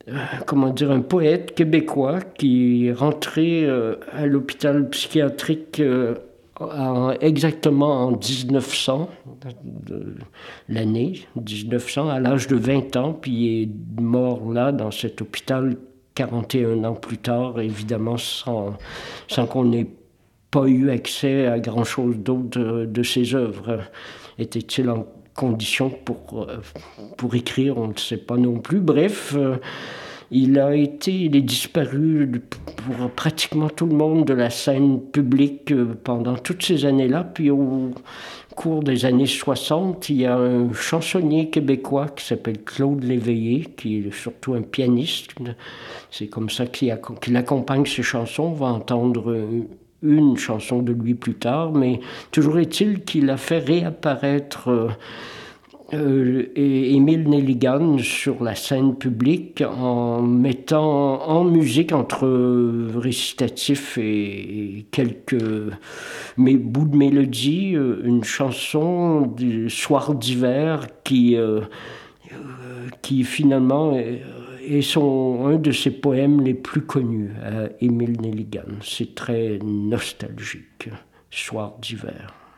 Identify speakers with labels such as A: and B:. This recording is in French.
A: un poète québécois qui est rentré à l'hôpital psychiatrique exactement en 1900, l'année 1900, à l'âge de 20 ans, puis il est mort là, dans cet hôpital, 41 ans plus tard, évidemment sans qu'on ait pas eu accès à grand-chose d'autre de ses œuvres. Était-il en condition pour écrire? On ne sait pas non plus. Bref, il est disparu pour pratiquement tout le monde de la scène publique pendant toutes ces années-là. Puis au cours des années 60, il y a un chansonnier québécois qui s'appelle Claude Léveillé, qui est surtout un pianiste. C'est comme ça qu'il accompagne ses chansons. On va entendre une chanson de lui plus tard, mais toujours est-il qu'il a fait réapparaître Émile Nelligan sur la scène publique en mettant en musique entre récitatifs et quelques bouts de mélodie une chanson du Soir d'hiver qui finalement est un de ses poèmes les plus connus, Émile Nelligan. C'est très nostalgique, Soir d'hiver.